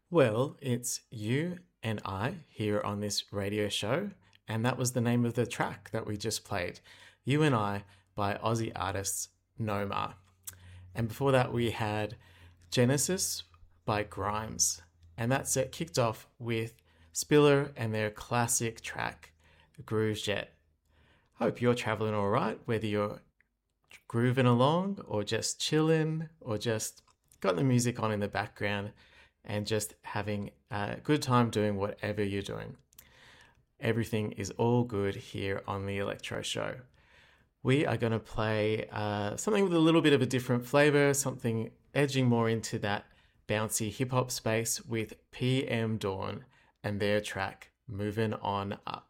Well, it's you and I here on this radio show, and that was the name of the track that we just played. You and I by Aussie artists Noma. And before that, we had Genesis by Grimes. And that set kicked off with Spiller and their classic track, Groove Jet. Hope you're traveling all right, whether you're grooving along or just chilling or just got the music on in the background and just having a good time doing whatever you're doing. Everything is all good here on the Electro Show. We are going to play something with a little bit of a different flavor, something edging more into that bouncy hip hop space with PM Dawn and their track Moving On Up.